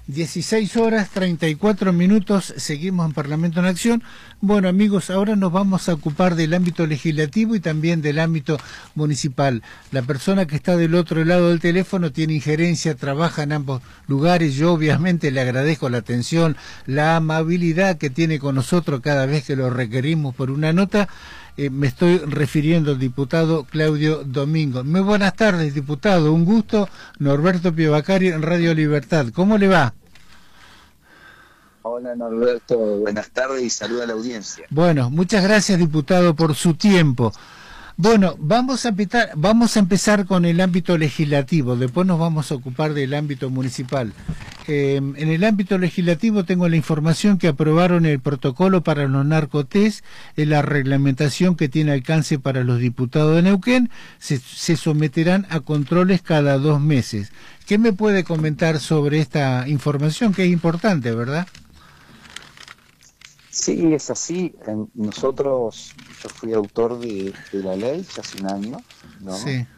16 horas 34 minutos, seguimos en Parlamento en Acción. Bueno, amigos, ahora nos vamos a ocupar del ámbito legislativo y también del ámbito municipal. La persona que está del otro lado del teléfono tiene injerencia, trabaja en ambos lugares. Yo obviamente le agradezco la atención, la amabilidad que tiene con nosotros cada vez que lo requerimos por una nota. Me estoy refiriendo al diputado Claudio Domingo. Muy buenas tardes, diputado. Un gusto. Norberto Piovacari en Radio Libertad. ¿Cómo le va? Hola Norberto, buenas tardes y saluda a la audiencia. Bueno, muchas gracias, diputado, por su tiempo. Bueno, vamos a empezar con el ámbito legislativo, después nos vamos a ocupar del ámbito municipal. En el ámbito legislativo tengo la información que aprobaron el protocolo para los narcotés, la reglamentación que tiene alcance para los diputados de Neuquén, se someterán a controles cada 2 meses. ¿Qué me puede comentar sobre esta información, que es importante, verdad? Sí, es así. Yo fui autor de la ley ya hace un año, ¿no? Sí.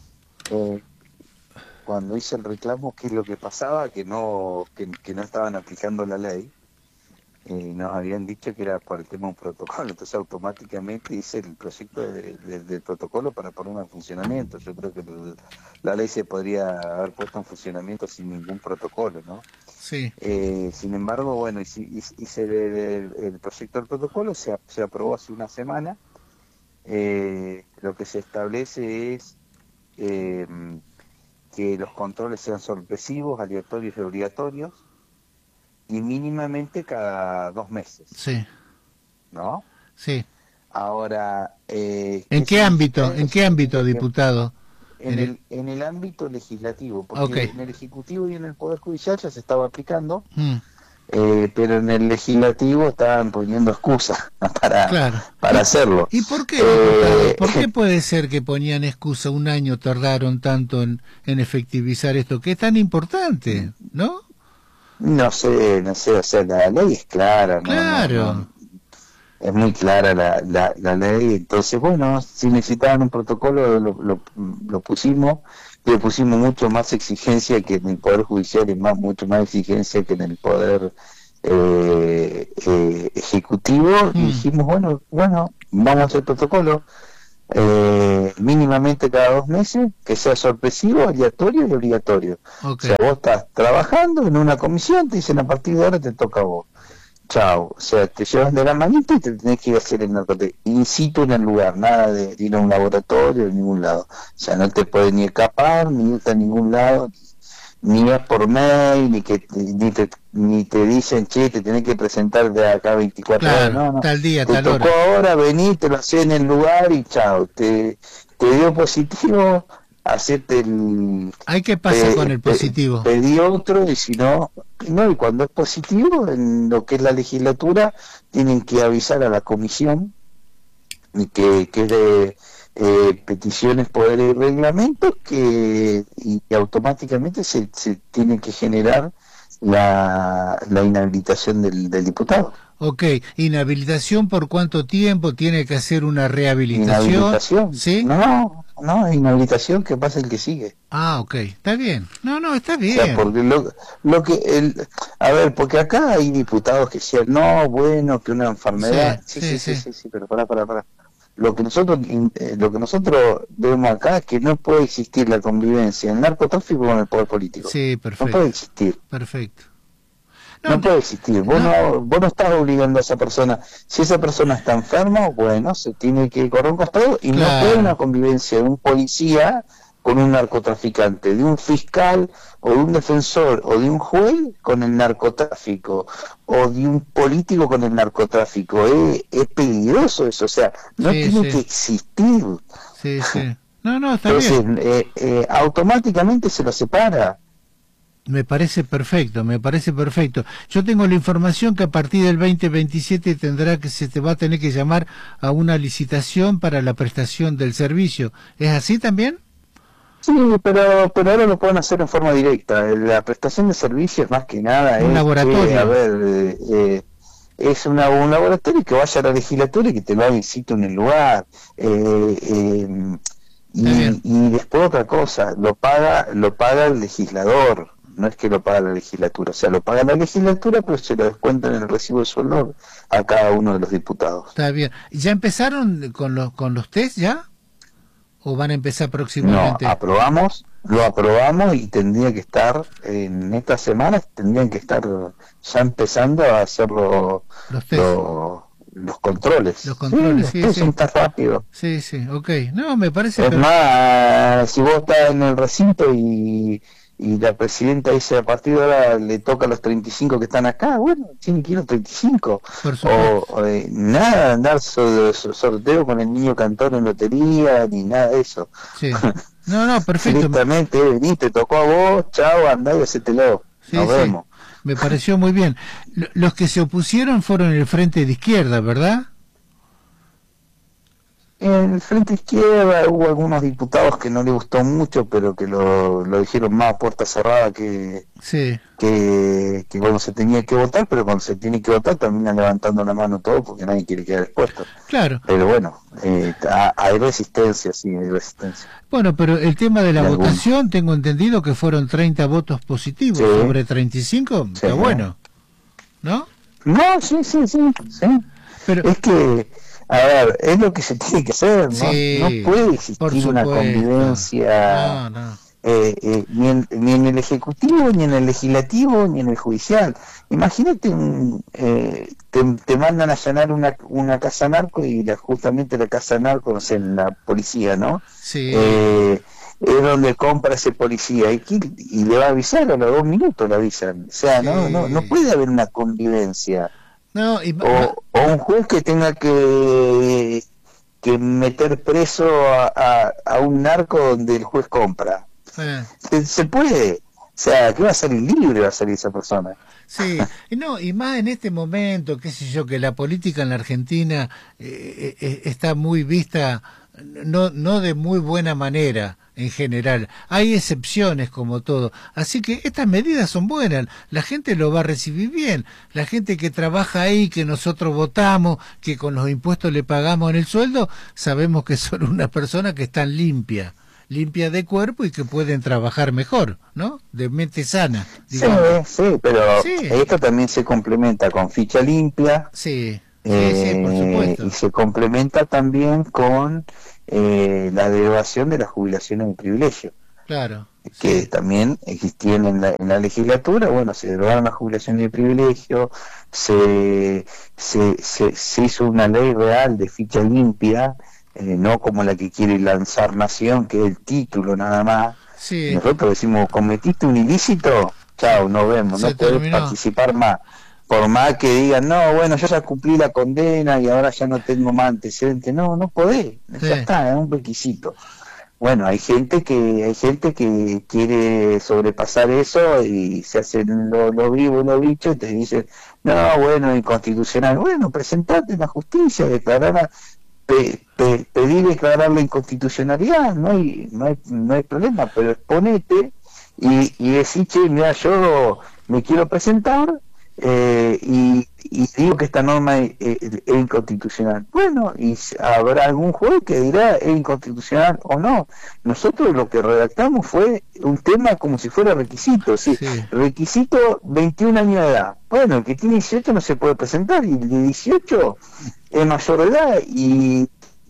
Cuando hice el reclamo, ¿qué es lo que pasaba? Que no estaban aplicando la ley. Nos habían dicho que era por el tema de un protocolo, entonces automáticamente hice el proyecto del protocolo para ponerlo en funcionamiento. Yo creo que la ley se podría haber puesto en funcionamiento sin ningún protocolo, ¿no? Sí. Sin embargo, bueno, hice el proyecto del protocolo, se aprobó hace una semana. Lo que se establece es que los controles sean sorpresivos, aleatorios y obligatorios, y mínimamente cada 2 meses. Sí. ¿No? Sí. Ahora, ¿En qué ámbito, diputado? En el ámbito legislativo, porque Okay. En el Ejecutivo y en el Poder Judicial ya se estaba aplicando, pero en el Legislativo estaban poniendo excusas Claro. para hacerlo. ¿Y por qué, diputado? ¿Por qué puede ser que ponían excusa? 1 año tardaron tanto en efectivizar esto, que es tan importante, ¿no? No sé, o sea, la ley es clara, ¿no? Claro. Es muy clara la ley, entonces bueno, si necesitaban un protocolo lo pusimos, le pusimos mucho más exigencia que en el Poder Judicial y mucho más exigencia que en el Poder Ejecutivo, y dijimos, bueno, vamos a hacer protocolo, mínimamente cada 2 meses, que sea sorpresivo, aleatorio y obligatorio. Okay. O sea, vos estás trabajando en una comisión, te dicen a partir de ahora te toca a vos. Chao, o sea, te llevan de la manita y te tenés que ir a hacer el narcotec in situ en el lugar, nada de ir a un laboratorio, en ningún lado. O sea, no te puedes ni escapar, ni irte a ningún lado, ni es por mail, ni te dicen, che, te tenés que presentar de acá 24 horas. No, tal día, te tal tocó hora. ahora, vení, te lo hacés en el lugar y chao. Te dio positivo, hacete el... ¿Hay qué pasa con el positivo? Pedí otro, y si no, y cuando es positivo, en lo que es la legislatura, tienen que avisar a la comisión que es de peticiones, poderes y reglamentos, y automáticamente se tiene que generar la inhabilitación del diputado. Ok, ¿inhabilitación por cuánto tiempo? ¿Tiene que hacer una rehabilitación? ¿Inhabilitación? ¿Sí? No, inhabilitación, que pasa el que sigue. Ah, ok, está bien. No, está bien. O sea, porque a ver, porque acá hay diputados que decían, no, bueno, que una enfermedad. Sí, pero pará. Lo que nosotros vemos acá es que no puede existir la convivencia del narcotráfico con el poder político. Sí, perfecto. No puede existir. Perfecto. No puede existir. Vos no estás obligando a esa persona. Si esa persona está enferma, bueno, se tiene que correr un costado, y no puede una convivencia de un policía con un narcotraficante, de un fiscal o de un defensor o de un juez con el narcotráfico, o de un político con el narcotráfico. Es peligroso eso, o sea, no tiene que existir. Sí. No, está Entonces, bien. Automáticamente se lo separa. Me parece perfecto. Yo tengo la información que a partir del 2027 se te va a tener que llamar a una licitación para la prestación del servicio. ¿Es así también? Sí, pero ahora lo pueden hacer en forma directa. La prestación de servicios, más que nada, un laboratorio. Es un laboratorio que vaya a la legislatura y que te lo haga in situ en el lugar. Y después otra cosa, lo paga el legislador. no es que lo paga la legislatura, o sea, lo paga la legislatura, pero se lo descuentan en el recibo de sueldo a cada uno de los diputados. Está bien. ¿Ya empezaron con los test ya? ¿O van a empezar próximamente? No, lo aprobamos y tendría que estar, en estas semanas, tendrían que estar ya empezando a hacer los controles. Los controles, sí, sí. Está rápido. Sí, ok. No, me parece... Es más, si vos estás en el recinto y la presidenta dice a partir de ahora le toca a los 35 que están acá, bueno, tiene que ir a los 35. O nada de andar sorteo con el niño cantor en lotería, ni nada de eso. Sí. No, perfecto. Directamente, vení, te tocó a vos, chao, andá y hacételo. Nos vemos. Me pareció muy bien. Los que se opusieron fueron el Frente de Izquierda, ¿verdad? En el Frente Izquierda hubo algunos diputados que no le gustó mucho, pero que lo dijeron más a puerta cerrada que cuando se tenía que votar, pero cuando se tiene que votar terminan levantando la mano todo porque nadie quiere quedar expuesto. Claro. Pero bueno, hay resistencia, sí, hay resistencia. Bueno, pero el tema de la votación, tengo entendido que fueron 30 votos positivos sobre 35, está bueno, ¿no? No, sí. Pero es que... A ver, es lo que se tiene que hacer, ¿no? Sí, no puede existir una convivencia ni en el Ejecutivo, ni en el Legislativo, ni en el Judicial. Imagínate, te mandan a allanar una casa narco y justamente la casa narco, no sé, en la policía, ¿no? Sí. Es donde compra ese policía y le va a avisar a los 2 minutos, le avisan. O sea, no puede haber una convivencia. No, o un juez que tenga que meter preso a un narco donde el juez compra. Se puede. O sea, que va a salir libre, va a salir esa persona. Sí, y más en este momento, qué sé yo, que la política en la Argentina está muy vista, no de muy buena manera en general. Hay excepciones como todo. Así que estas medidas son buenas. La gente lo va a recibir bien. La gente que trabaja ahí, que nosotros votamos, que con los impuestos le pagamos en el sueldo, sabemos que son unas personas que están limpias de cuerpo y que pueden trabajar mejor, ¿no? De mente sana. Digamos. Sí, pero esto también se complementa con ficha limpia. Sí, por supuesto. Y se complementa también con la derogación de las jubilaciones de privilegio. Claro. Que también existían en la legislatura. Bueno, se derogaron las jubilaciones de privilegio, se hizo una ley real de ficha limpia, no como la que quiere lanzar Nación, que es el título nada más. Sí. Nosotros decimos, cometiste un ilícito, chao, nos vemos, no podés participar más. Por más que digan, no, bueno, yo ya cumplí la condena y ahora ya no tengo más antecedentes. No podés, ya está, es un requisito. Bueno, hay gente que quiere sobrepasar eso y se hacen lo vivo, lo bicho, y te dicen, no, bueno, inconstitucional. Bueno, presentate en la justicia, pedir declarar la inconstitucionalidad, no hay problema, pero exponete y decir, che, mira, yo me quiero presentar y digo que esta norma es inconstitucional. Bueno, y habrá algún juez que dirá es inconstitucional o no. Nosotros lo que redactamos fue un tema como si fuera requisito, ¿sí? Requisito 21 años de edad. Bueno, el que tiene 18 no se puede presentar, y el de 18 es mayor de edad y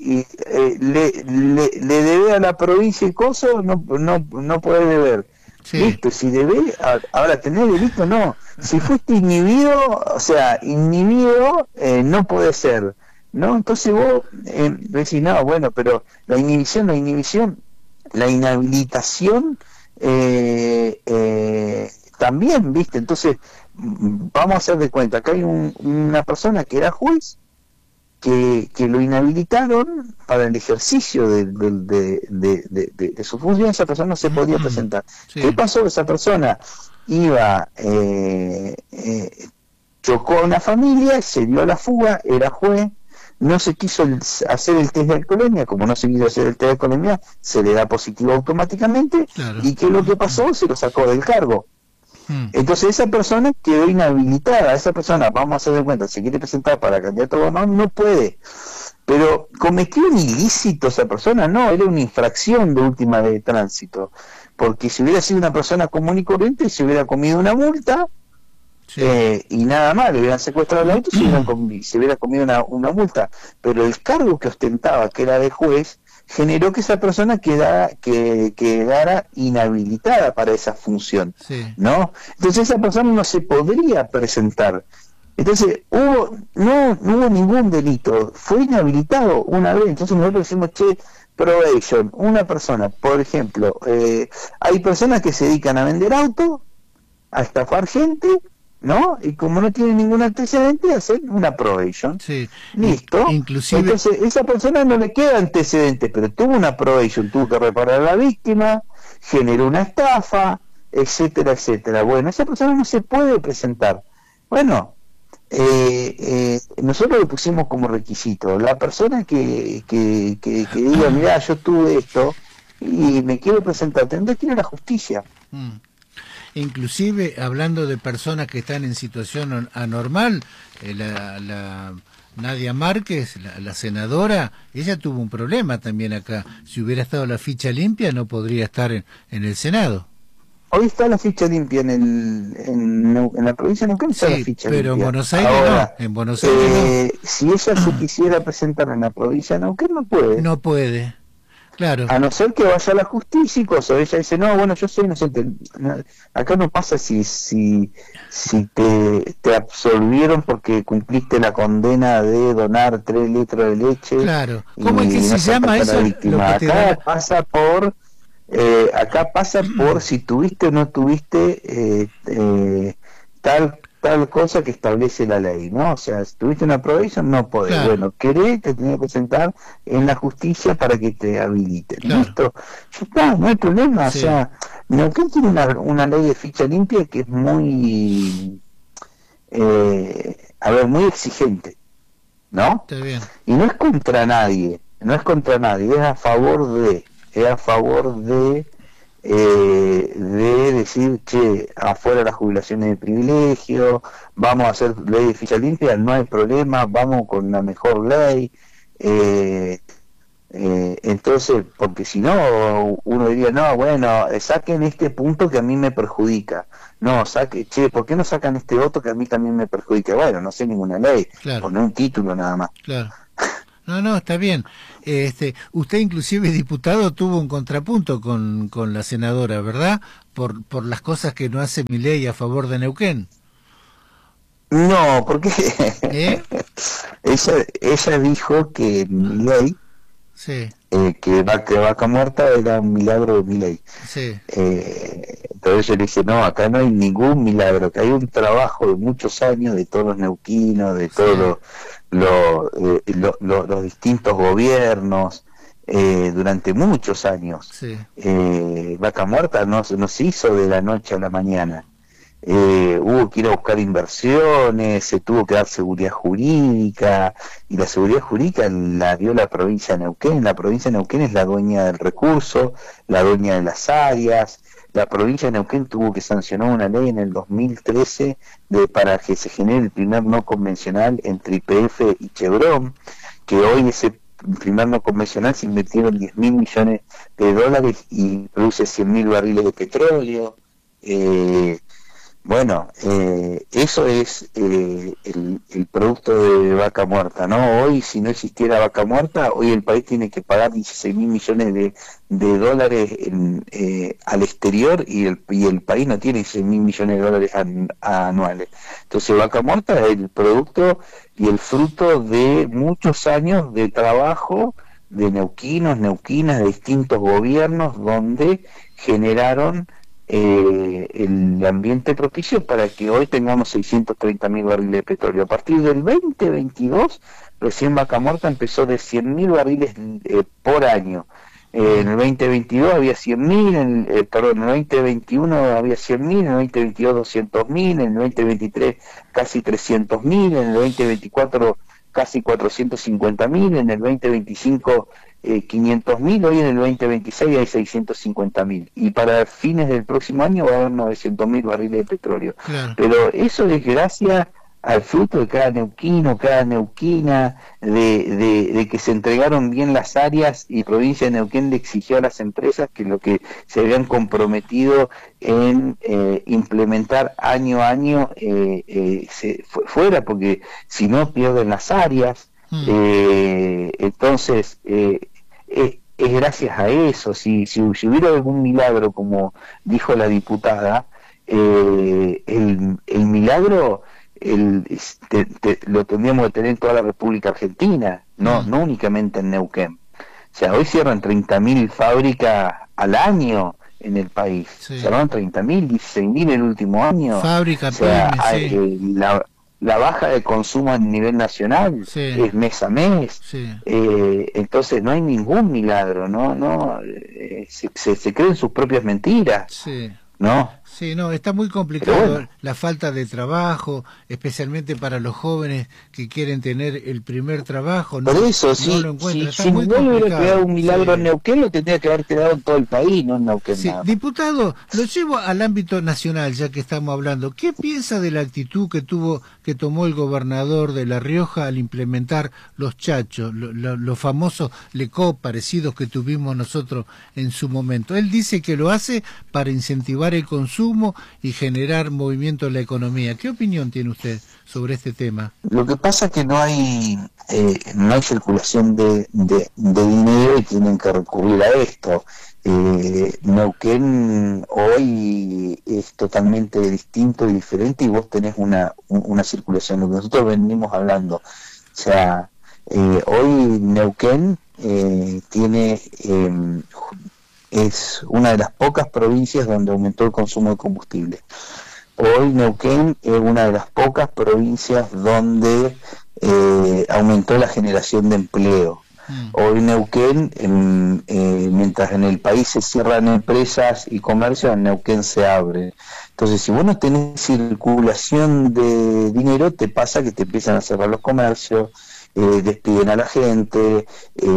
le debe a la provincia y cosas, no puede deber. Listo, si debe, ahora tener delito no. Si fuiste inhibido, no puede ser, ¿no? Entonces vos decís, no, bueno, pero la inhabilitación también, ¿viste? Entonces, vamos a hacer de cuenta que hay una persona que era juez, que lo inhabilitaron para el ejercicio de su función. Esa persona no se podía presentar. ¿Qué pasó? Esa persona chocó a una familia, se dio a la fuga, era juez, no se quiso hacer el test de alcoholemia. Como no se quiso hacer el test de alcoholemia, se le da positivo automáticamente. ¿Y qué es lo que pasó? Se lo sacó del cargo. Entonces esa persona quedó inhabilitada. Esa persona, vamos a hacer de cuenta, se quiere presentar para candidato a gobernador, no puede. Pero cometió un ilícito esa persona, no, era una infracción de última de tránsito. porque si hubiera sido una persona común y corriente se hubiera comido una multa. Sí. Y nada más, le hubieran secuestrado el auto y se hubiera comido una multa, pero el cargo que ostentaba, que era de juez, generó que esa persona quedara inhabilitada para esa función, sí. ¿No? Entonces esa persona no se podría presentar. Entonces no hubo ningún delito, fue inhabilitado una vez. Entonces nosotros decimos, che, probation, una persona, por ejemplo, hay personas que se dedican a vender autos, a estafar gente, ¿no? Y como no tiene ningún antecedente, hacen una probation. Sí. Listo. Inclusive... Entonces, esa persona no le queda antecedente, pero tuvo una probation, tuvo que reparar a la víctima, generó una estafa, etcétera, etcétera. Bueno, esa persona no se puede presentar. Bueno, nosotros le pusimos como requisito, la persona que diga, mirá, yo tuve esto y me quiero presentar, tendrá que ir a la justicia. Inclusive, hablando de personas que están en situación anormal, la Nadia Márquez, la senadora, ella tuvo un problema también acá. Si hubiera estado la ficha limpia, no podría estar en el Senado. Hoy está la ficha limpia en la provincia de Neuquén, está la ficha pero limpia. En Buenos Aires ahora, no. En Buenos Aires no. Si ella se quisiera presentar en la provincia de Neuquén, no puede. No puede. Claro. A no ser que vaya a la justicia y cosas. Ella dice, no, bueno, yo soy inocente. Acá no pasa si te absolvieron porque cumpliste la condena de donar 3 litros de leche. Claro. ¿Cómo es que se llama eso? Acá pasa por si tuviste o no tuviste tal cosa que establece la ley, ¿no? O sea, si tuviste una probation, no podés. Claro. Bueno, querés, te tenés que presentar en la justicia para que te habiliten. Claro. ¿Listo? Ya está, no hay problema. Sí. O sea, Neuquén tiene una ley de ficha limpia que es muy, muy exigente, ¿no? Está bien. Y no es contra nadie, es a favor de decir, che, afuera las jubilaciones de privilegio, vamos a hacer ley de ficha limpia, no hay problema, vamos con una mejor ley. Entonces, porque si no, uno diría, no, bueno, saquen este punto que a mí me perjudica. No, che, ¿por qué no sacan este otro que a mí también me perjudica? Bueno, no sé ninguna ley, claro. Poner un título nada más. Claro. No, está bien. Usted inclusive, diputado, tuvo un contrapunto con la senadora, ¿verdad? Por las cosas que no hace Milei a favor de Neuquén. No, porque ella dijo que Milei, sí. que Vaca Muerta era un milagro de Milei. Sí. Entonces yo le dije, no, acá no hay ningún milagro, que hay un trabajo de muchos años de todos los neuquinos, de todos los distintos gobiernos, durante muchos años. Sí. Vaca Muerta no se hizo de la noche a la mañana. Hubo que ir a buscar inversiones, se tuvo que dar seguridad jurídica, y la seguridad jurídica la dio la provincia de Neuquén. La provincia de Neuquén es la dueña del recurso, la dueña de las áreas. La provincia de Neuquén tuvo que sancionar una ley en el 2013 para que se genere el primer no convencional entre YPF y Chevron, que hoy ese primer no convencional se invirtieron 10.000 millones de dólares y produce 100.000 barriles de petróleo. Bueno, eso es el producto de Vaca Muerta, ¿no? Hoy, si no existiera Vaca Muerta, hoy el país tiene que pagar 16.000 millones de dólares al exterior, y el país no tiene 16.000 millones de dólares anuales. Entonces, Vaca Muerta es el producto y el fruto de muchos años de trabajo de neuquinos, neuquinas, de distintos gobiernos, donde generaron el ambiente propicio para que hoy tengamos 630.000 barriles de petróleo. A partir del 2022, recién Vaca Muerta empezó de 100.000 barriles por año. En el 2022 había 100.000, en el 2021 había 100.000, en el 2022 200.000, en el 2023 casi 300.000, en el 2024 casi 450.000, en el 2025 500.000, hoy en el 2026 hay 650.000, y para fines del próximo año va a haber 900.000 barriles de petróleo. Claro. Pero eso es gracias al fruto de cada neuquino, cada neuquina, de que se entregaron bien las áreas y provincia de Neuquén le exigió a las empresas que lo que se habían comprometido en implementar año a año fuera, porque si no pierden las áreas. Entonces es gracias a eso. Si hubiera algún milagro, como dijo la diputada, el milagro lo tendríamos que tener en toda la República Argentina, no únicamente en Neuquén. O sea, hoy cierran 30.000 fábricas al año en el país. Sí. Cerraron 30.000, 16.000 el último año. Fábrica, o sea, pymes, sí. La baja de consumo a nivel nacional es mes a mes. Entonces no hay ningún milagro, se creen sus propias mentiras, ¿no? Sí, no, está muy complicado la falta de trabajo, especialmente para los jóvenes que quieren tener el primer trabajo. Por eso, si no hubiera creado un milagro en Neuquén, lo tendría que haber quedado en todo el país, no en Neuquén. Sí. Diputado, lo llevo al ámbito nacional, ya que estamos hablando. ¿Qué piensa de la actitud que tomó el gobernador de La Rioja al implementar los chachos, los famosos lecó parecidos que tuvimos nosotros en su momento? Él dice que lo hace para incentivar el consumo y generar movimiento en la economía. ¿Qué opinión tiene usted sobre este tema? Lo que pasa es que no hay circulación de dinero y tienen que recurrir a esto. Neuquén hoy es totalmente distinto y diferente, y vos tenés una circulación, lo que nosotros venimos hablando. O sea, hoy Neuquén tiene... es una de las pocas provincias donde aumentó el consumo de combustible. Hoy Neuquén es una de las pocas provincias donde aumentó la generación de empleo. Hoy Neuquén, mientras en el país se cierran empresas y comercios, en Neuquén se abre. Entonces, si vos no tenés circulación de dinero, te pasa que te empiezan a cerrar los comercios, despiden a la gente,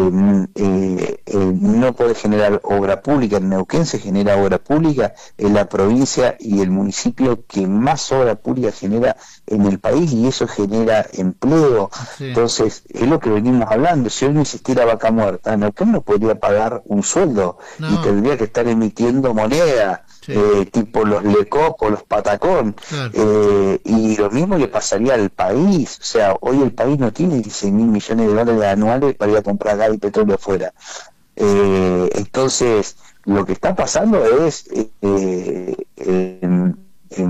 no podés generar obra pública. En Neuquén se genera obra pública, en la provincia y el municipio que más obra pública genera en el país, y eso genera empleo. Entonces, es lo que venimos hablando. Si hoy no existiera Vaca Muerta, Neuquén no podría pagar un sueldo y tendría que estar emitiendo moneda. Tipo los Lecocos, los Patacón, y lo mismo le pasaría al país. O sea, hoy el país no tiene 16.000 millones de dólares anuales para ir a comprar gas y petróleo afuera. Entonces, lo que está pasando es